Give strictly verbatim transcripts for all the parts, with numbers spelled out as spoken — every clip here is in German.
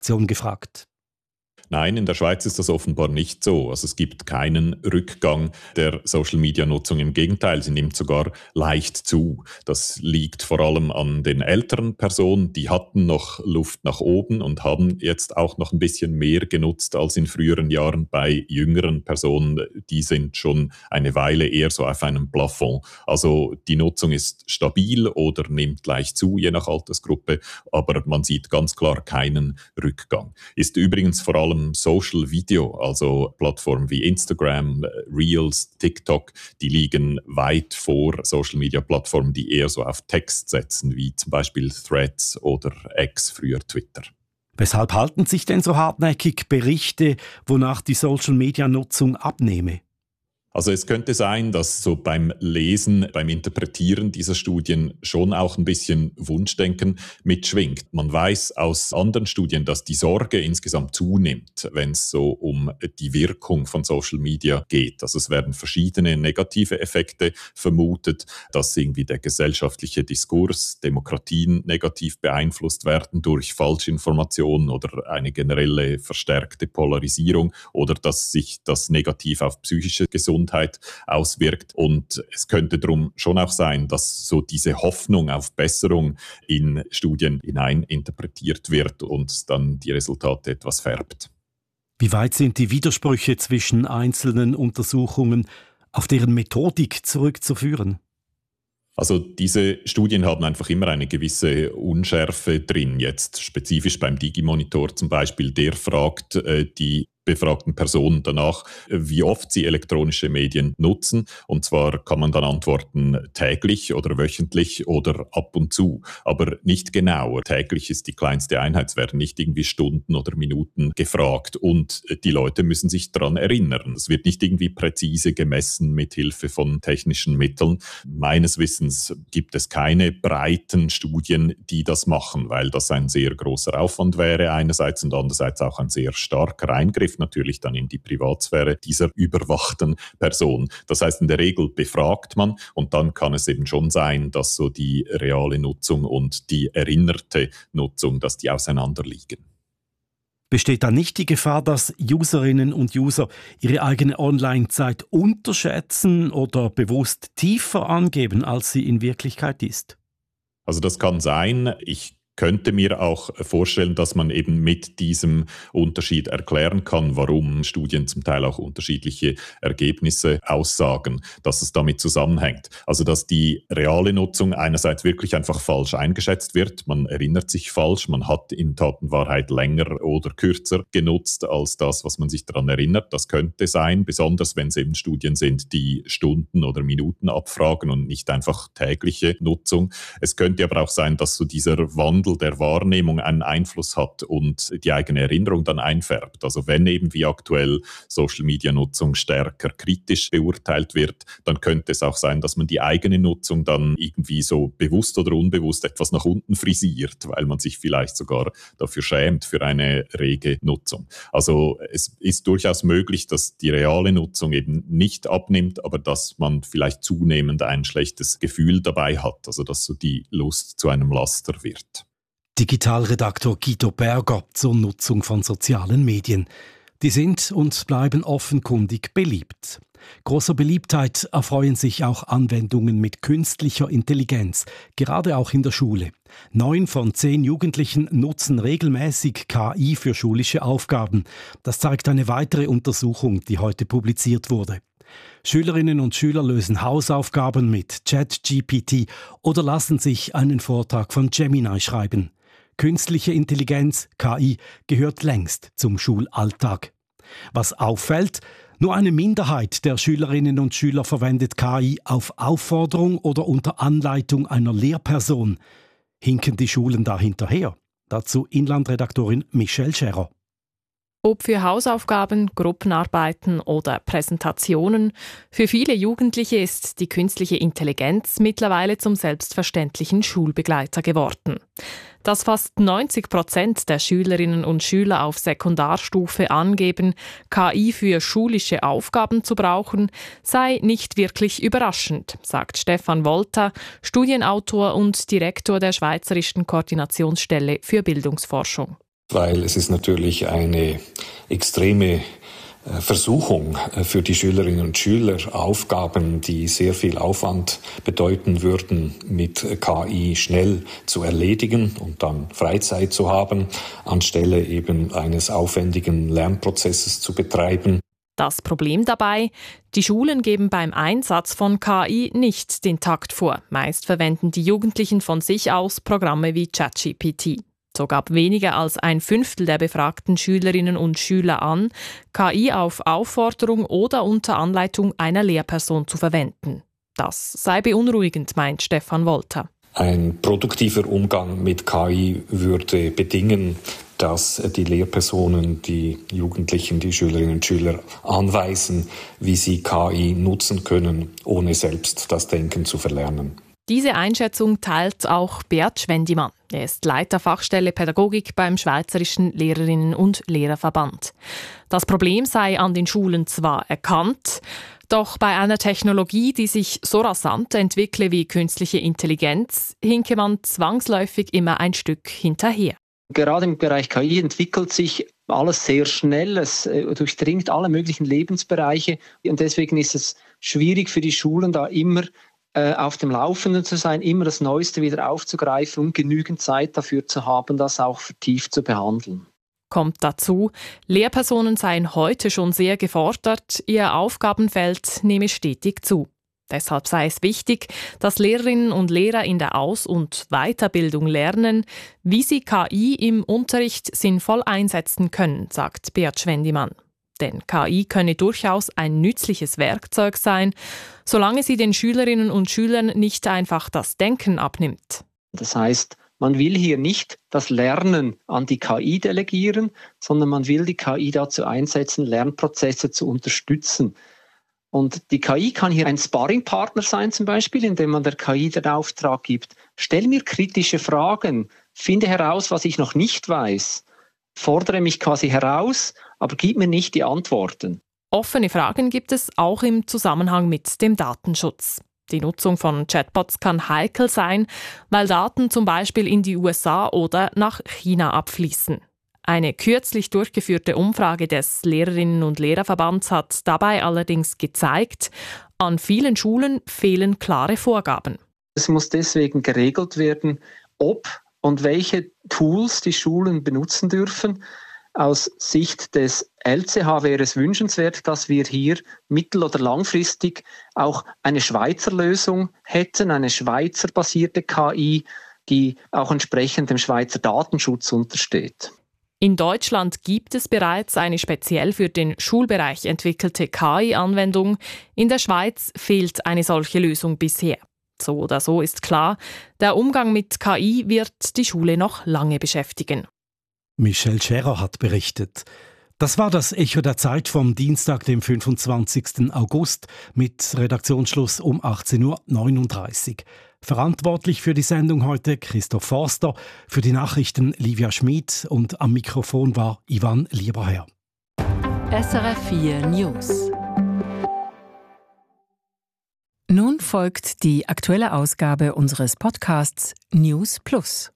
Redaktion gefragt. Nein, in der Schweiz ist das offenbar nicht so. Also es gibt keinen Rückgang der Social-Media-Nutzung. Im Gegenteil, sie nimmt sogar leicht zu. Das liegt vor allem an den älteren Personen. Die hatten noch Luft nach oben und haben jetzt auch noch ein bisschen mehr genutzt als in früheren Jahren. Bei jüngeren Personen, die sind schon eine Weile eher so auf einem Plafond. Also die Nutzung ist stabil oder nimmt leicht zu, je nach Altersgruppe. Aber man sieht ganz klar keinen Rückgang. Ist übrigens vor allem Social Video, also Plattformen wie Instagram, Reels, TikTok, die liegen weit vor Social Media Plattformen, die eher so auf Text setzen, wie zum Beispiel Threads oder X, früher Twitter. Weshalb halten sich denn so hartnäckig Berichte, wonach die Social Media Nutzung abnehme? Also es könnte sein, dass so beim Lesen, beim Interpretieren dieser Studien schon auch ein bisschen Wunschdenken mitschwingt. Man weiß aus anderen Studien, dass die Sorge insgesamt zunimmt, wenn es so um die Wirkung von Social Media geht. Also es werden verschiedene negative Effekte vermutet, dass irgendwie der gesellschaftliche Diskurs, Demokratien negativ beeinflusst werden durch Falschinformationen oder eine generelle verstärkte Polarisierung oder dass sich das negativ auf psychische Gesundheit auswirkt. Und es könnte darum schon auch sein, dass so diese Hoffnung auf Besserung in Studien hinein interpretiert wird und dann die Resultate etwas färbt. Wie weit sind die Widersprüche zwischen einzelnen Untersuchungen auf deren Methodik zurückzuführen? Also diese Studien haben einfach immer eine gewisse Unschärfe drin. Jetzt spezifisch beim Digimonitor zum Beispiel, der fragt äh, die befragten Personen danach, wie oft sie elektronische Medien nutzen. Und zwar kann man dann antworten täglich oder wöchentlich oder ab und zu, aber nicht genau. Täglich ist die kleinste Einheit, es werden nicht irgendwie Stunden oder Minuten gefragt und die Leute müssen sich daran erinnern. Es wird nicht irgendwie präzise gemessen mit Hilfe von technischen Mitteln. Meines Wissens gibt es keine breiten Studien, die das machen, weil das ein sehr großer Aufwand wäre einerseits und andererseits auch ein sehr starker Eingriff natürlich dann in die Privatsphäre dieser überwachten Person. Das heißt, in der Regel befragt man und dann kann es eben schon sein, dass so die reale Nutzung und die erinnerte Nutzung, dass die auseinanderliegen. Besteht da nicht die Gefahr, dass Userinnen und User ihre eigene Online-Zeit unterschätzen oder bewusst tiefer angeben, als sie in Wirklichkeit ist? Also das kann sein. Ich könnte mir auch vorstellen, dass man eben mit diesem Unterschied erklären kann, warum Studien zum Teil auch unterschiedliche Ergebnisse aussagen, dass es damit zusammenhängt. Also dass die reale Nutzung einerseits wirklich einfach falsch eingeschätzt wird, man erinnert sich falsch, man hat in Tat und Wahrheit länger oder kürzer genutzt als das, was man sich daran erinnert. Das könnte sein, besonders wenn es eben Studien sind, die Stunden oder Minuten abfragen und nicht einfach tägliche Nutzung. Es könnte aber auch sein, dass so dieser Wandel der Wahrnehmung einen Einfluss hat und die eigene Erinnerung dann einfärbt. Also wenn eben wie aktuell Social-Media-Nutzung stärker kritisch beurteilt wird, dann könnte es auch sein, dass man die eigene Nutzung dann irgendwie so bewusst oder unbewusst etwas nach unten frisiert, weil man sich vielleicht sogar dafür schämt für eine rege Nutzung. Also es ist durchaus möglich, dass die reale Nutzung eben nicht abnimmt, aber dass man vielleicht zunehmend ein schlechtes Gefühl dabei hat, also dass so die Lust zu einem Laster wird. Digitalredaktor Guido Berger zur Nutzung von sozialen Medien. Die sind und bleiben offenkundig beliebt. Großer Beliebtheit erfreuen sich auch Anwendungen mit künstlicher Intelligenz, gerade auch in der Schule. Neun von zehn Jugendlichen nutzen regelmäßig K I für schulische Aufgaben. Das zeigt eine weitere Untersuchung, die heute publiziert wurde. Schülerinnen und Schüler lösen Hausaufgaben mit ChatGPT oder lassen sich einen Vortrag von Gemini schreiben. Künstliche Intelligenz, K I, gehört längst zum Schulalltag. Was auffällt, nur eine Minderheit der Schülerinnen und Schüler verwendet K I auf Aufforderung oder unter Anleitung einer Lehrperson. Hinken die Schulen da hinterher? Dazu Inlandredaktorin Michelle Scherer. Ob für Hausaufgaben, Gruppenarbeiten oder Präsentationen, für viele Jugendliche ist die künstliche Intelligenz mittlerweile zum selbstverständlichen Schulbegleiter geworden. Dass fast neunzig Prozent der Schülerinnen und Schüler auf Sekundarstufe angeben, K I für schulische Aufgaben zu brauchen, sei nicht wirklich überraschend, sagt Stefan Volta, Studienautor und Direktor der Schweizerischen Koordinationsstelle für Bildungsforschung. weil es ist natürlich eine extreme Versuchung für die Schülerinnen und Schüler, Aufgaben, die sehr viel Aufwand bedeuten würden, mit K I schnell zu erledigen und dann Freizeit zu haben, anstelle eben eines aufwendigen Lernprozesses zu betreiben. Das Problem dabei: Die Schulen geben beim Einsatz von K I nicht den Takt vor. Meist verwenden die Jugendlichen von sich aus Programme wie ChatGPT. So gab weniger als ein Fünftel der befragten Schülerinnen und Schüler an, K I auf Aufforderung oder unter Anleitung einer Lehrperson zu verwenden. Das sei beunruhigend, meint Stefan Wolter. Ein produktiver Umgang mit K I würde bedingen, dass die Lehrpersonen die Jugendlichen, die Schülerinnen und Schüler anweisen, wie sie K I nutzen können, ohne selbst das Denken zu verlernen. Diese Einschätzung teilt auch Beat Schwendimann. Er ist Leiter Fachstelle Pädagogik beim Schweizerischen Lehrerinnen- und Lehrerverband. Das Problem sei an den Schulen zwar erkannt, doch bei einer Technologie, die sich so rasant entwickle wie künstliche Intelligenz, hinke man zwangsläufig immer ein Stück hinterher. Gerade im Bereich K I entwickelt sich alles sehr schnell. Es durchdringt alle möglichen Lebensbereiche. Und deswegen ist es schwierig für die Schulen, da immer auf dem Laufenden zu sein, immer das Neueste wieder aufzugreifen und genügend Zeit dafür zu haben, das auch vertieft zu behandeln. Kommt dazu, Lehrpersonen seien heute schon sehr gefordert, ihr Aufgabenfeld nehme stetig zu. Deshalb sei es wichtig, dass Lehrerinnen und Lehrer in der Aus- und Weiterbildung lernen, wie sie K I im Unterricht sinnvoll einsetzen können, sagt Beat Schwendimann. Denn K I könne durchaus ein nützliches Werkzeug sein, solange sie den Schülerinnen und Schülern nicht einfach das Denken abnimmt. Das heißt, man will hier nicht das Lernen an die K I delegieren, sondern man will die K I dazu einsetzen, Lernprozesse zu unterstützen. Und die K I kann hier ein Sparringpartner sein, zum Beispiel, indem man der K I den Auftrag gibt: Stell mir kritische Fragen, finde heraus, was ich noch nicht weiß, fordere mich quasi heraus, aber gib mir nicht die Antworten. Offene Fragen gibt es auch im Zusammenhang mit dem Datenschutz. Die Nutzung von Chatbots kann heikel sein, weil Daten zum Beispiel in die U S A oder nach China abfließen. Eine kürzlich durchgeführte Umfrage des Lehrerinnen- und Lehrerverbands hat dabei allerdings gezeigt, an vielen Schulen fehlen klare Vorgaben. Es muss deswegen geregelt werden, ob und welche Tools die Schulen benutzen dürfen. Aus Sicht des L C H wäre es wünschenswert, dass wir hier mittel- oder langfristig auch eine Schweizer Lösung hätten, eine Schweizer basierte K I, die auch entsprechend dem Schweizer Datenschutz untersteht. In Deutschland gibt es bereits eine speziell für den Schulbereich entwickelte K I-Anwendung. In der Schweiz fehlt eine solche Lösung bisher. So oder so ist klar, der Umgang mit K I wird die Schule noch lange beschäftigen. Michelle Scherer hat berichtet. Das war das Echo der Zeit vom Dienstag, dem fünfundzwanzigsten August, mit Redaktionsschluss um achtzehn Uhr neununddreißig. Verantwortlich für die Sendung heute Christoph Forster, für die Nachrichten Livia Schmid und am Mikrofon war Ivan Lieberherr. S R F vier News. Nun folgt die aktuelle Ausgabe unseres Podcasts News Plus.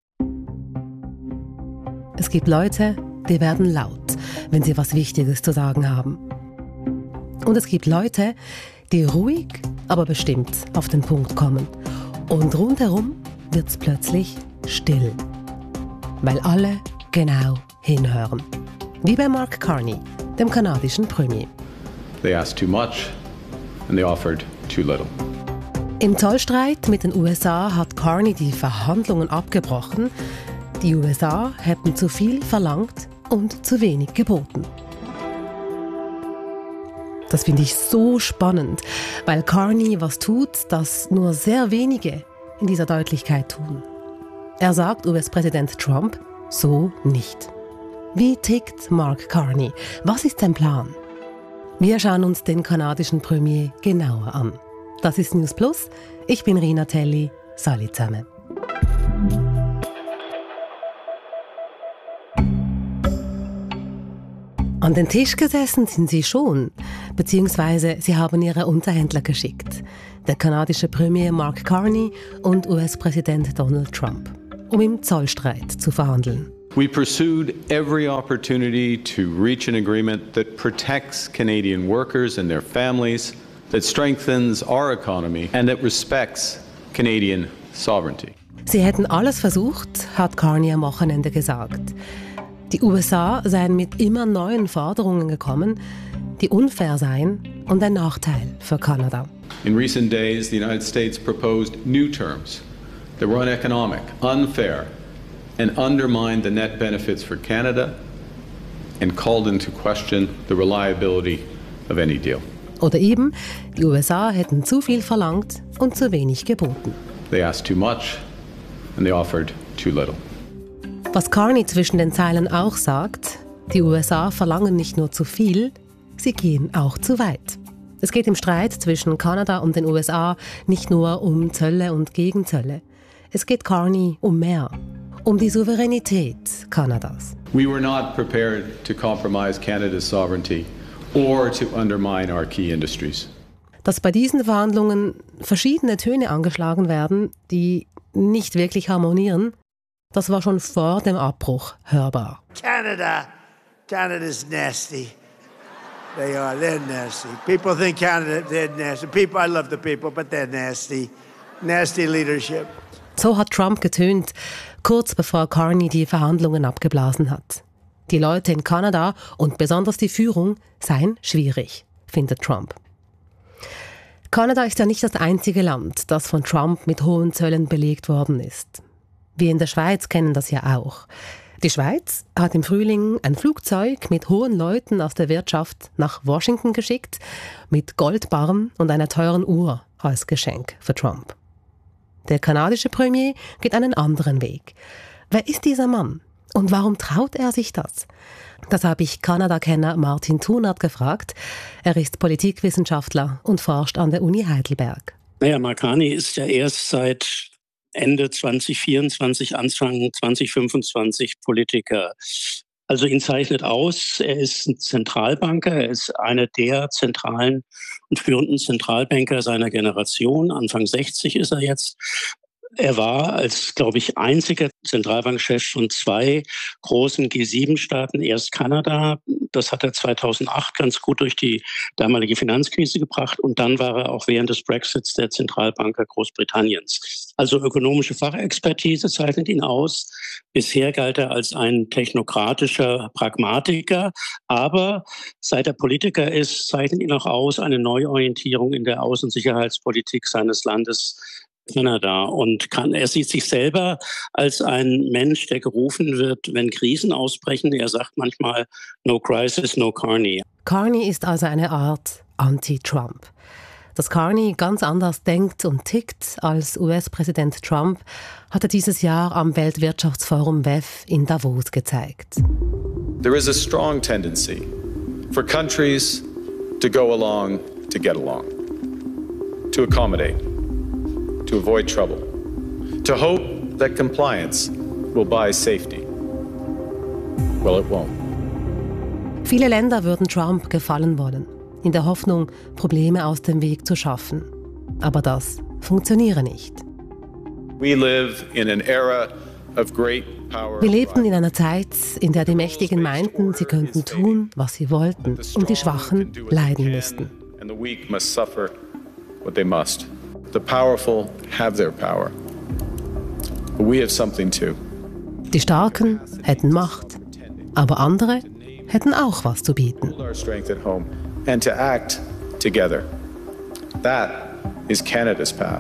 Es gibt Leute, die werden laut, wenn sie was Wichtiges zu sagen haben. Und es gibt Leute, die ruhig, aber bestimmt auf den Punkt kommen. Und rundherum wird's plötzlich still. Weil alle genau hinhören. Wie bei Mark Carney, dem kanadischen Premier. They asked too much and they offered too little. Im Zollstreit mit den U S A hat Carney die Verhandlungen abgebrochen. Die U S A hätten zu viel verlangt und zu wenig geboten. Das finde ich so spannend, weil Carney was tut, das nur sehr wenige in dieser Deutlichkeit tun. Er sagt U S-Präsident Trump so nicht. Wie tickt Mark Carney? Was ist sein Plan? Wir schauen uns den kanadischen Premier genauer an. Das ist News Plus. Ich bin Rina Telli. Salut zusammen. An den Tisch gesessen sind sie schon, beziehungsweise sie haben ihre Unterhändler geschickt. Der kanadische Premier Mark Carney und U S-Präsident Donald Trump, um im Zollstreit zu verhandeln. We pursued every opportunity to reach an agreement that protects Canadian workers and their families, that strengthens our economy and that respects Canadian sovereignty. Sie hätten alles versucht, hat Carney am Wochenende gesagt. Die U S A seien mit immer neuen Forderungen gekommen, die unfair seien und ein Nachteil für Kanada. In recent days, the United States proposed new terms that were uneconomic, unfair, and undermined the net benefits for Canada and called into question the reliability of any deal. Oder eben, die U S A hätten zu viel verlangt und zu wenig geboten. They asked too much and they offered too little. Was Carney zwischen den Zeilen auch sagt, die U S A verlangen nicht nur zu viel, sie gehen auch zu weit. Es geht im Streit zwischen Kanada und den U S A nicht nur um Zölle und Gegenzölle. Es geht Carney um mehr, um die Souveränität Kanadas. We were not prepared to compromise Canada's sovereignty or to undermine our key industries. Dass bei diesen Verhandlungen verschiedene Töne angeschlagen werden, die nicht wirklich harmonieren, das war schon vor dem Abbruch hörbar. Canada, Canada's nasty. They are, they're nasty. People think Canada, they're nasty. People, I love the people, but they're nasty. Nasty leadership. So hat Trump getönt, kurz bevor Carney die Verhandlungen abgeblasen hat. Die Leute in Kanada und besonders die Führung seien schwierig, findet Trump. Kanada ist ja nicht das einzige Land, das von Trump mit hohen Zöllen belegt worden ist. Wir in der Schweiz kennen das ja auch. Die Schweiz hat im Frühling ein Flugzeug mit hohen Leuten aus der Wirtschaft nach Washington geschickt, mit Goldbarren und einer teuren Uhr als Geschenk für Trump. Der kanadische Premier geht einen anderen Weg. Wer ist dieser Mann und warum traut er sich das? Das habe ich Kanada-Kenner Martin Thunert gefragt. Er ist Politikwissenschaftler und forscht an der Uni Heidelberg. Naja, Mark Carney ist ja erst seit Ende zwanzig vierundzwanzig, Anfang zwanzig fünfundzwanzig Politiker. Also ihn zeichnet aus, er ist ein Zentralbanker, er ist einer der zentralen und führenden Zentralbanker seiner Generation. Anfang sechzig ist er jetzt. Er war als, glaube ich, einziger Zentralbankchef von zwei großen G sieben Staaten, erst Kanada, das hat er zweitausendacht ganz gut durch die damalige Finanzkrise gebracht und dann war er auch während des Brexits der Zentralbanker Großbritanniens. Also ökonomische Fachexpertise zeichnet ihn aus. Bisher galt er als ein technokratischer Pragmatiker, aber seit er Politiker ist, zeichnet ihn auch aus eine Neuorientierung in der Außen- und Sicherheitspolitik seines Landes Kanada und kann, er sieht sich selber als ein Mensch, der gerufen wird, wenn Krisen ausbrechen. Er sagt manchmal, no crisis, no Carney. Carney ist also eine Art Anti-Trump. Dass Carney ganz anders denkt und tickt als U S-Präsident Trump, hat er dieses Jahr am Weltwirtschaftsforum W E F in Davos gezeigt. There is a strong tendency for countries to go along to get along, to accommodate, to avoid trouble, to hope that compliance will buy safety. Well, it won't. Viele Länder würden Trump gefallen wollen, in der Hoffnung, Probleme aus dem Weg zu schaffen. Aber das funktioniere nicht. We live in an era of great power. Wir lebten in einer Zeit, in der die Mächtigen meinten, sie könnten tun, was sie wollten, und die Schwachen leiden müssten. And the weak must suffer what they must. The powerful have their power. But we have something too. Die Starken hätten Macht, aber andere hätten auch was zu bieten. Our strength at home and to act together. That is Canada's path.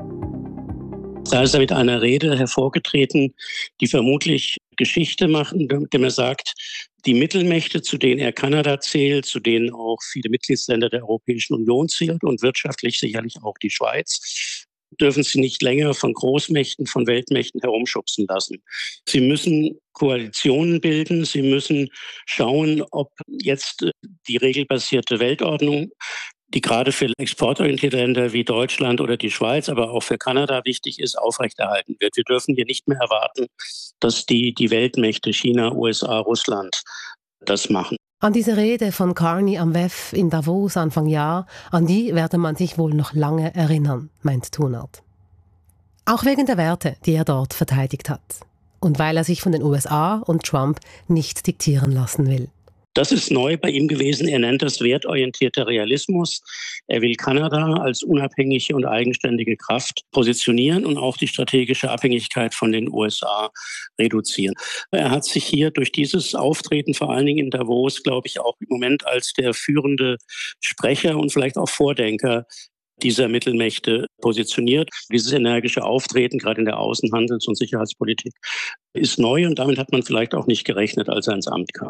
Da ist er mit einer Rede hervorgetreten, die vermutlich Geschichte macht, indem er sagt, die Mittelmächte, zu denen er Kanada zählt, zu denen auch viele Mitgliedsländer der Europäischen Union zählt und wirtschaftlich sicherlich auch die Schweiz, dürfen sie nicht länger von Großmächten, von Weltmächten herumschubsen lassen. Sie müssen Koalitionen bilden, sie müssen schauen, ob jetzt die regelbasierte Weltordnung, die gerade für exportorientierte Länder wie Deutschland oder die Schweiz, aber auch für Kanada wichtig ist, aufrechterhalten wird. Wir dürfen hier nicht mehr erwarten, dass die, die Weltmächte China, U S A, Russland das machen. An diese Rede von Carney am W E F in Davos Anfang Jahr, an die werde man sich wohl noch lange erinnern, meint Thunert. Auch wegen der Werte, die er dort verteidigt hat. Und weil er sich von den U S A und Trump nichts diktieren lassen will. Das ist neu bei ihm gewesen. Er nennt das wertorientierter Realismus. Er will Kanada als unabhängige und eigenständige Kraft positionieren und auch die strategische Abhängigkeit von den U S A reduzieren. Er hat sich hier durch dieses Auftreten, vor allen Dingen in Davos, glaube ich, auch im Moment als der führende Sprecher und vielleicht auch Vordenker dieser Mittelmächte positioniert. Dieses energische Auftreten, gerade in der Außenhandels- und Sicherheitspolitik, ist neu und damit hat man vielleicht auch nicht gerechnet, als er ins Amt kam.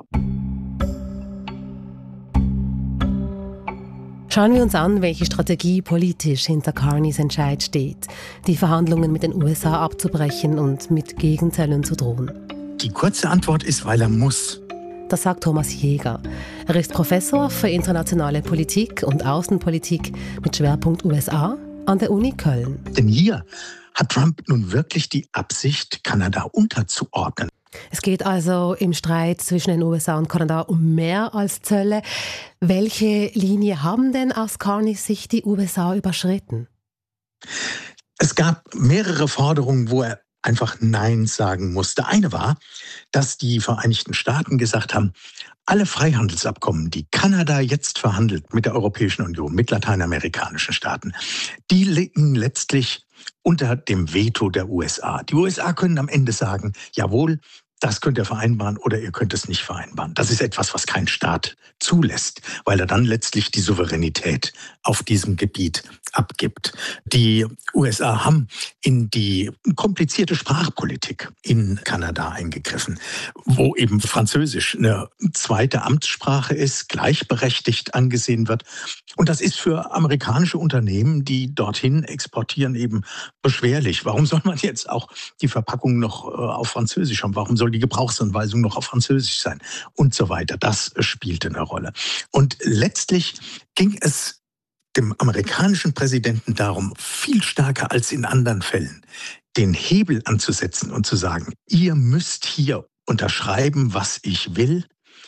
Schauen wir uns an, welche Strategie politisch hinter Carneys Entscheid steht, die Verhandlungen mit den U S A abzubrechen und mit Gegenzöllen zu drohen. Die kurze Antwort ist, weil er muss. Das sagt Thomas Jäger. Er ist Professor für internationale Politik und Außenpolitik mit Schwerpunkt U S A an der Uni Köln. Denn hier hat Trump nun wirklich die Absicht, Kanada unterzuordnen. Es geht also im Streit zwischen den U S A und Kanada um mehr als Zölle. Welche Linie haben denn aus Carneys Sicht die U S A überschritten? Es gab mehrere Forderungen, wo er einfach Nein sagen musste. Eine war, dass die Vereinigten Staaten gesagt haben, alle Freihandelsabkommen, die Kanada jetzt verhandelt mit der Europäischen Union, mit lateinamerikanischen Staaten, die liegen letztlich unter dem Veto der U S A. Die U S A können am Ende sagen, jawohl, das könnt ihr vereinbaren oder ihr könnt es nicht vereinbaren. Das ist etwas, was kein Staat zulässt, weil er dann letztlich die Souveränität auf diesem Gebiet abgibt. Die U S A haben in die komplizierte Sprachpolitik in Kanada eingegriffen, wo eben Französisch eine zweite Amtssprache ist, gleichberechtigt angesehen wird. Und das ist für amerikanische Unternehmen, die dorthin exportieren, eben beschwerlich. Warum soll man jetzt auch die Verpackung noch auf Französisch haben? Warum soll die Gebrauchsanweisung noch auf Französisch sein? Und so weiter. Das spielte eine Rolle. Und letztlich ging es dem amerikanischen Präsidenten darum, viel stärker als in anderen Fällen, den Hebel anzusetzen und zu sagen, ihr müsst hier unterschreiben, was ich will.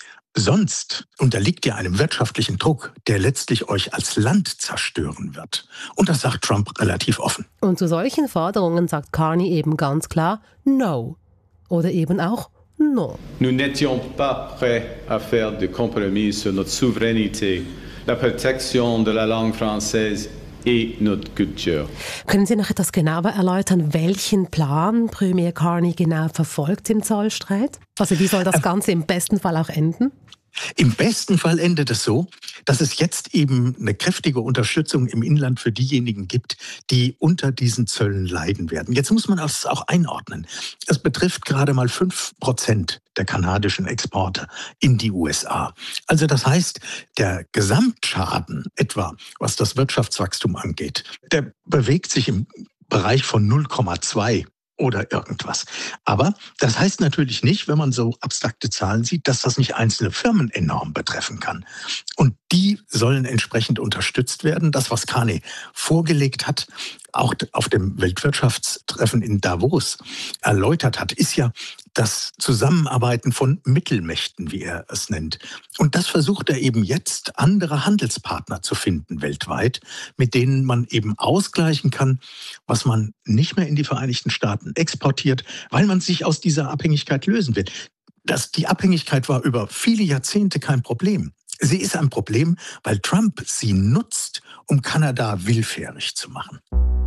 Sonst unterliegt ihr einem wirtschaftlichen Druck, der letztlich euch als Land zerstören wird. Und das sagt Trump relativ offen. Und zu solchen Forderungen sagt Carney eben ganz klar No. Oder eben auch No. Nous n'étions pas prêts à faire de compromis sur notre souveraineté, la protection de la langue française et notre culture. Können Sie noch etwas genauer erläutern, welchen Plan Premier Carney genau verfolgt im Zollstreit? Also wie soll das Ganze im besten Fall auch enden? Im besten Fall endet es so, dass es jetzt eben eine kräftige Unterstützung im Inland für diejenigen gibt, die unter diesen Zöllen leiden werden. Jetzt muss man das auch einordnen. Es betrifft gerade mal fünf Prozent der kanadischen Exporte in die U S A. Also das heißt, der Gesamtschaden etwa, was das Wirtschaftswachstum angeht, der bewegt sich im Bereich von null Komma zwei oder irgendwas. Aber das heißt natürlich nicht, wenn man so abstrakte Zahlen sieht, dass das nicht einzelne Firmen enorm betreffen kann. Und die sollen entsprechend unterstützt werden. Das, was Carney vorgelegt hat, auch auf dem Weltwirtschaftstreffen in Davos erläutert hat, ist ja das Zusammenarbeiten von Mittelmächten, wie er es nennt. Und das versucht er eben jetzt, andere Handelspartner zu finden weltweit, mit denen man eben ausgleichen kann, was man nicht mehr in die Vereinigten Staaten exportiert, weil man sich aus dieser Abhängigkeit lösen will. Das, die Abhängigkeit war über viele Jahrzehnte kein Problem. Sie ist ein Problem, weil Trump sie nutzt, um Kanada willfährig zu machen.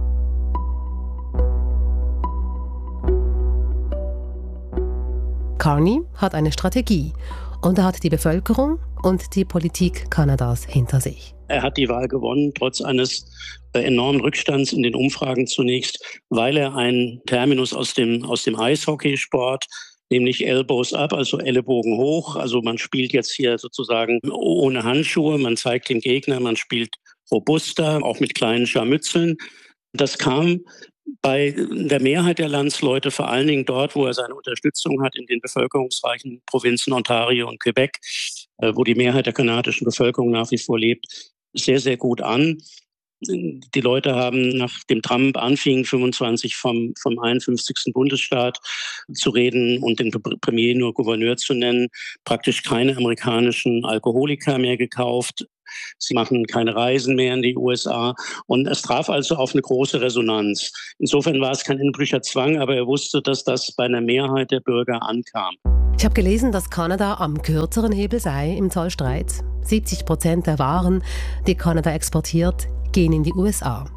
Carney hat eine Strategie und er hat die Bevölkerung und die Politik Kanadas hinter sich. Er hat die Wahl gewonnen, trotz eines enormen Rückstands in den Umfragen zunächst, weil er einen Terminus aus dem, aus dem Eishockeysport, nämlich Elbows up, also Ellenbogen hoch. Also man spielt jetzt hier sozusagen ohne Handschuhe, man zeigt dem Gegner, man spielt robuster, auch mit kleinen Scharmützeln. Das kam bei der Mehrheit der Landsleute, vor allen Dingen dort, wo er seine Unterstützung hat, in den bevölkerungsreichen Provinzen Ontario und Quebec, wo die Mehrheit der kanadischen Bevölkerung nach wie vor lebt, sehr, sehr gut an. Die Leute haben, nachdem Trump anfing, fünfundzwanzig vom, vom einundfünfzigsten Bundesstaat zu reden und den Premier nur Gouverneur zu nennen, praktisch keine amerikanischen Alkoholiker mehr gekauft. Sie machen keine Reisen mehr in die U S A. Und es traf also auf eine große Resonanz. Insofern war es kein innerlicher Zwang, aber er wusste, dass das bei einer Mehrheit der Bürger ankam. Ich habe gelesen, dass Kanada am kürzeren Hebel sei im Zollstreit. siebzig Prozent der Waren, die Kanada exportiert, gehen in die U S A.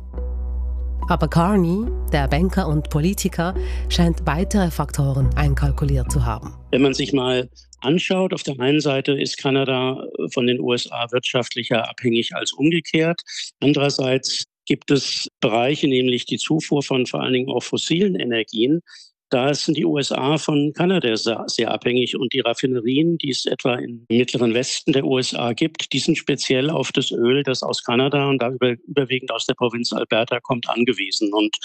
Aber Carney, der Banker und Politiker, scheint weitere Faktoren einkalkuliert zu haben. Wenn man sich mal anschaut, auf der einen Seite ist Kanada von den U S A wirtschaftlicher abhängig als umgekehrt. Andererseits gibt es Bereiche, nämlich die Zufuhr von vor allen Dingen auch fossilen Energien. Da sind die U S A von Kanada sehr, sehr abhängig und die Raffinerien, die es etwa im mittleren Westen der U S A gibt, die sind speziell auf das Öl, das aus Kanada und da über, überwiegend aus der Provinz Alberta kommt, angewiesen. Und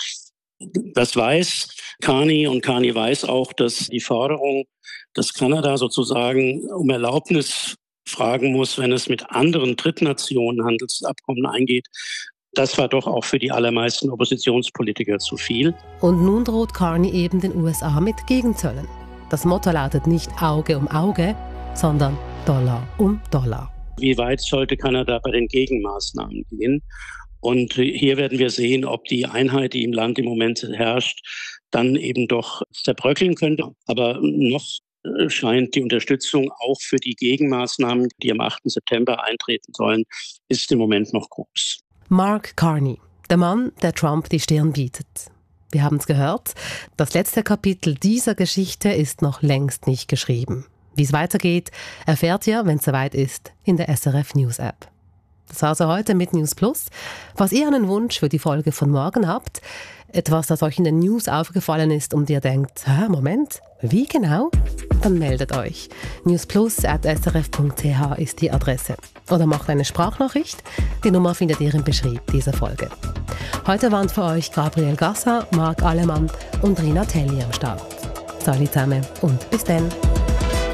das weiß Carney und Carney weiß auch, dass die Forderung, dass Kanada sozusagen um Erlaubnis fragen muss, wenn es mit anderen Drittnationen Handelsabkommen eingeht, das war doch auch für die allermeisten Oppositionspolitiker zu viel. Und nun droht Carney eben den U S A mit Gegenzöllen. Das Motto lautet nicht Auge um Auge, sondern Dollar um Dollar. Wie weit sollte Kanada bei den Gegenmaßnahmen gehen? Und hier werden wir sehen, ob die Einheit, die im Land im Moment herrscht, dann eben doch zerbröckeln könnte. Aber noch scheint die Unterstützung auch für die Gegenmaßnahmen, die am achten September eintreten sollen, ist im Moment noch groß. Mark Carney, der Mann, der Trump die Stirn bietet. Wir haben es gehört, das letzte Kapitel dieser Geschichte ist noch längst nicht geschrieben. Wie es weitergeht, erfährt ihr, wenn es soweit ist, in der S R F News App. Das war also heute mit News Plus. Was ihr einen Wunsch für die Folge von morgen habt, etwas, das euch in den News aufgefallen ist und ihr denkt, hä, Moment, wie genau? Dann meldet euch. newsplus at s r f punkt c h ist die Adresse. Oder macht eine Sprachnachricht. Die Nummer findet ihr im Beschrieb dieser Folge. Heute waren für euch Gabriel Gasser, Marc Alemann und Rina Telli am Start. Salut zusammen und bis dann.